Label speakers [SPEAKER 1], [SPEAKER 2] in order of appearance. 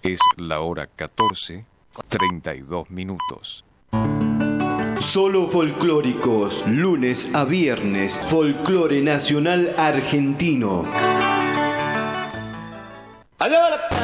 [SPEAKER 1] Es la hora 14:32.
[SPEAKER 2] Solo folclóricos, lunes a viernes, folclore nacional argentino.
[SPEAKER 3] Allora